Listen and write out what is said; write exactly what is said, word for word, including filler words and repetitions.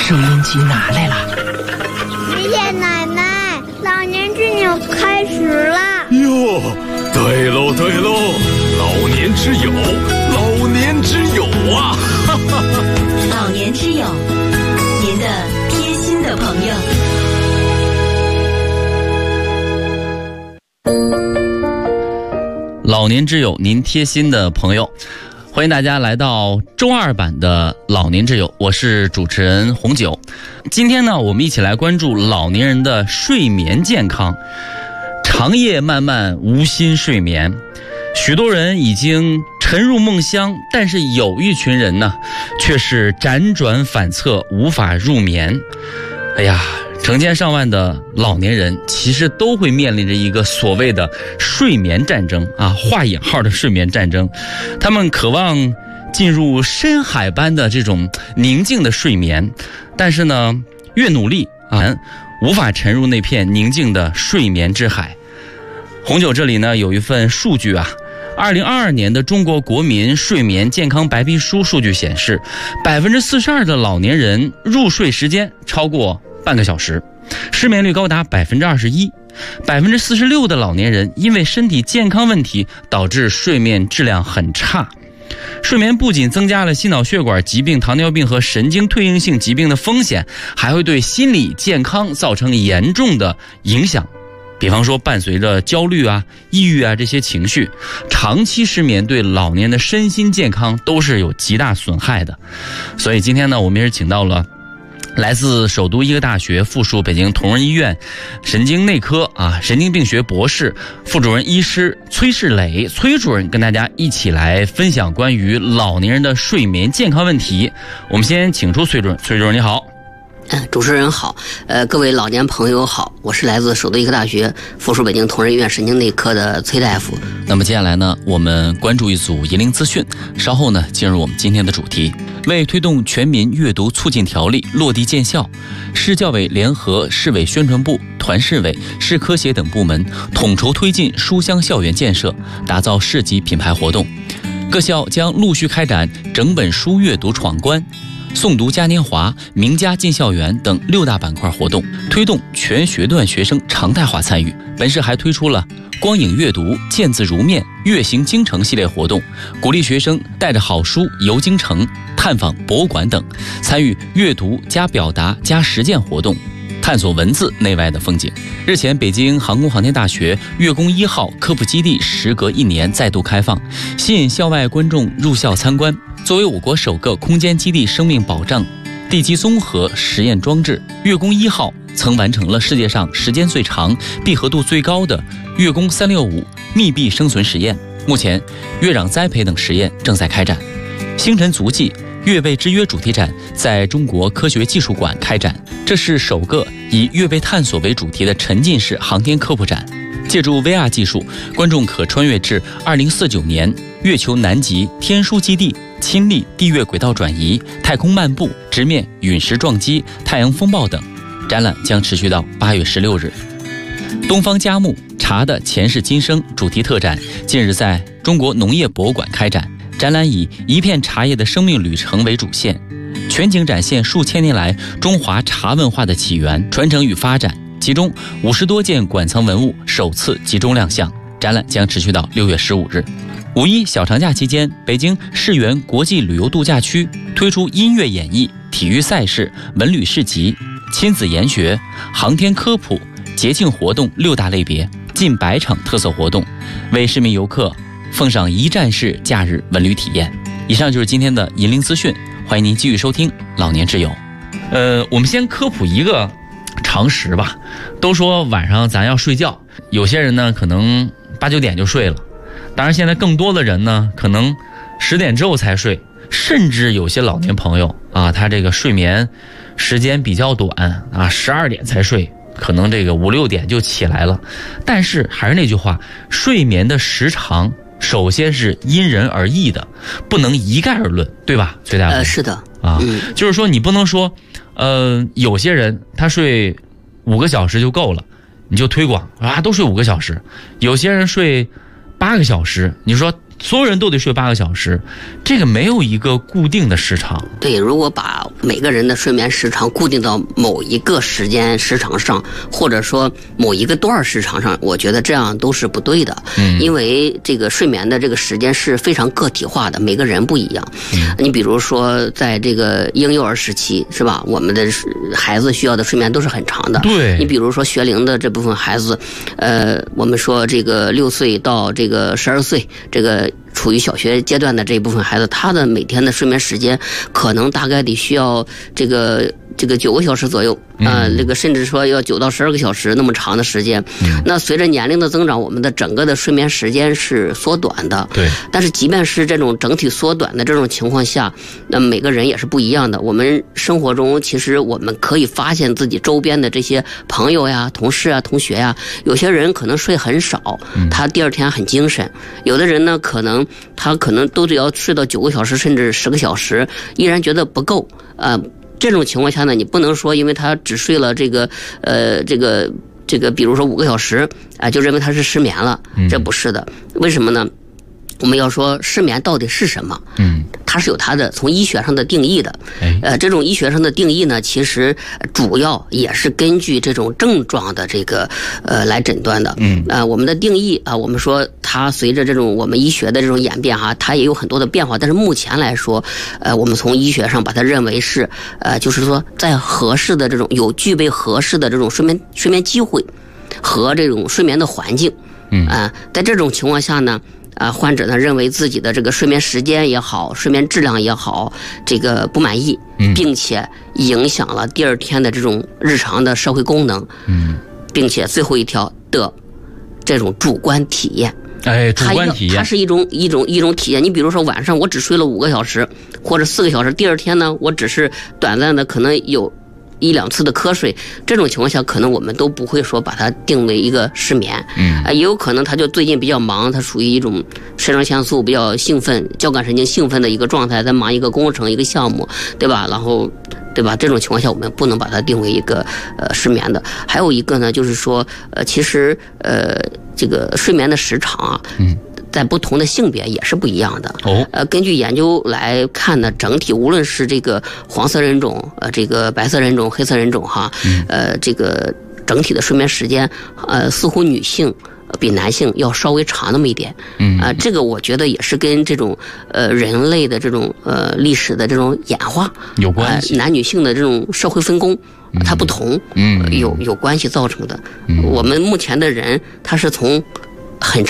收音机拿来了。 爷爷奶奶，老年之友开始了。 哟，对喽对喽，老年之友，老年之友啊！哈哈哈。 老年之友，您的贴心的朋友。 老年之友，您贴心的朋友。欢迎大家来到周二版的老年之友，我是主持人红九。今天呢，我们一起来关注老年人的睡眠健康。长夜漫漫，无心睡眠，许多人已经沉入梦乡，但是有一群人呢，却是辗转反侧，无法入眠。哎呀，成千上万的老年人其实都会面临着一个所谓的睡眠战争啊，画引号的睡眠战争。他们渴望进入深海般的这种宁静的睡眠，但是呢，越努力啊，无法沉入那片宁静的睡眠之海。红酒这里呢有一份数据啊，二零二二年的中国国民睡眠健康白皮书数据显示，百分之四十二的老年人入睡时间超过半个小时，失眠率高达百分之二十一，百分之四十六的老年人因为身体健康问题导致睡眠质量很差。睡眠不仅增加了心脑血管疾病、糖尿病和神经退行性疾病的风险，还会对心理健康造成严重的影响。比方说伴随着焦虑啊、抑郁啊这些情绪，长期失眠对老年的身心健康都是有极大损害的。所以今天呢，我们也是请到了来自首都医科大学附属北京同仁医院神经内科啊神经病学博士、副主任医师崔世磊崔主任，跟大家一起来分享关于老年人的睡眠健康问题。我们先请出崔主任。崔主任你好。 嗯，主持人好，呃，各位老年朋友好，我是来自首都医科大学附属北京同仁医院神经内科的崔大夫。 那么接下来呢，我们关注一组银铃资讯，稍后呢进入我们今天的主题。为推动全民阅读促进条例落地见效，市教委联合市委宣传部、团市委、市科协等部门统筹推进书香校园建设，打造市级品牌活动。各校将陆续开展整本书阅读闯关、诵读嘉年华、名家进校园等六大板块活动，推动全学段学生常态化参与。本市还推出了光影阅读、见字如面、阅行京城系列活动，鼓励学生带着好书游京城、探访博物馆等，参与阅读加表达加实践活动，探索文字内外的风景。日前，北京航空航天大学月宫一号科普基地时隔一年再度开放，吸引校外观众入校参观。作为我国首个空间基地生命保障地基综合实验装置，月宫一号曾完成了世界上时间最长、闭合度最高的月宫三六五密闭生存实验。目前，月壤栽培等实验正在开展。星辰足迹月位之约主题展在中国科学技术馆开展，这是首个以月位探索为主题的沉浸式航天科普展。借助 V R 技术，观众可穿越至二零四九年月球南极天枢基地，亲历地月轨道转移、太空漫步、直面陨石撞击、太阳风暴等。展览将持续到八月十六日。东方佳木茶的前世今生主题特展近日在中国农业博物馆开展，展览以一片茶叶的生命旅程为主线，全景展现数千年来中华茶文化的起源、传承与发展。其中五十多件馆藏文物首次集中亮相，展览将持续到六月十五日。五一小长假期间，北京世园国际旅游度假区推出音乐演绎、体育赛事、文旅市集、亲子研学、航天科普、节庆活动六大类别，近百场特色活动，为市民游客奉上一站式假日文旅体验。以上就是今天的银铃资讯，欢迎您继续收听老年之友。呃，我们先科普一个常识吧。都说晚上咱要睡觉，有些人呢可能八九点就睡了，当然现在更多的人呢可能十点之后才睡，甚至有些老年朋友啊，他这个睡眠时间比较短啊，十二点才睡，可能这个五六点就起来了。但是还是那句话，睡眠的时长首先是因人而异的，不能一概而论，对吧？崔大夫？ 呃，是的啊、嗯，就是说你不能说，呃，有些人他睡五个小时就够了，你就推广啊，都睡五个小时；有些人睡八个小时，你说所有人都得睡八个小时，这个没有一个固定的时长。 对，如果把每个人的睡眠时长固定到某一个时间时长上，或者说某一个段时长上，我觉得这样都是不对的。嗯，因为这个睡眠的这个时间是非常个体化的，每个人不一样。嗯，你比如说在这个婴幼儿时期，是吧？我们的孩子需要的睡眠都是很长的。 对， 你比如说学龄的这部分孩子，呃，我们说这个六岁到这个十二岁，这个处于小学阶段的这一部分孩子，他的每天的睡眠时间可能大概得需要这个这个九个小时左右啊、呃，这个甚至说要九到十二个小时那么长的时间。嗯、那随着年龄的增长，我们的整个的睡眠时间是缩短的。 对。 但是即便是这种整体缩短的这种情况下，那每个人也是不一样的。我们生活中其实我们可以发现自己周边的这些朋友呀、同事啊、同学呀，有些人可能睡很少，他第二天很精神；有的人呢，可能他可能都得要睡到九个小时甚至十个小时，依然觉得不够。呃，这种情况下呢，你不能说因为他只睡了这个呃这个这个，比如说五个小时啊、呃，就认为他是失眠了，这不是的。为什么呢？我们要说失眠到底是什么？嗯，它是有它的从医学上的定义的。呃，这种医学上的定义呢，其实主要也是根据这种症状的这个呃来诊断的。嗯，呃，我们的定义啊、呃，我们说它随着这种我们医学的这种演变哈，它也有很多的变化。但是目前来说，呃，我们从医学上把它认为是呃，就是说在合适的这种有具备合适的这种睡眠睡眠机会和这种睡眠的环境。嗯啊、呃，在这种情况下呢。啊，患者呢认为自己的这个睡眠时间也好，睡眠质量也好，这个不满意，并且影响了第二天的这种日常的社会功能，嗯，并且最后一条的这种主观体验， 哎，主观体验， 它是一种一种一种体验。你比如说晚上我只睡了五个小时或者四个小时，第二天呢我只是短暂的可能有一两次的瞌睡，这种情况下可能我们都不会说把它定为一个失眠。嗯，啊，也有可能他就最近比较忙，他属于一种肾上腺素比较兴奋、交感神经兴奋的一个状态，在忙一个工程、一个项目，对吧？然后，对吧？这种情况下我们不能把它定为一个呃失眠的。还有一个呢，就是说呃，其实呃这个睡眠的时长啊，嗯。在不同的性别也是不一样的。哦，呃，根据研究来看呢，整体无论是这个黄色人种、呃，这个白色人种、黑色人种哈，嗯、呃，这个整体的睡眠时间，呃，似乎女性比男性要稍微长那么一点。嗯，啊、呃，这个我觉得也是跟这种呃人类的这种呃历史的这种演化有关系， 呃、男女性的这种社会分工。它不同，嗯，有有关系造成的。嗯、我们目前的人，他是从很